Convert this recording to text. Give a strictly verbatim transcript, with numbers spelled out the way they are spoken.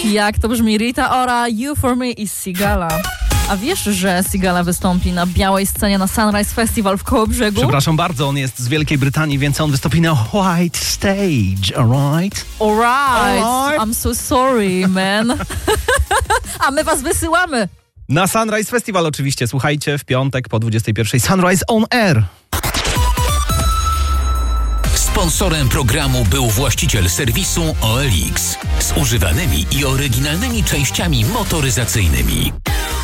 Jak to brzmi? Rita Ora, You For Me i Sigala. A wiesz, że Sigala wystąpi na białej scenie na Sunrise Festival w Kołobrzegu? Przepraszam bardzo, on jest z Wielkiej Brytanii, więc on wystąpi na White Stage, alright? Alright, Alright. I'm so sorry, man. A my was wysyłamy. Na Sunrise Festival oczywiście, słuchajcie, w piątek po dwudziestej pierwszej Sunrise On Air. Sponsorem programu był właściciel serwisu O L X z używanymi i oryginalnymi częściami motoryzacyjnymi.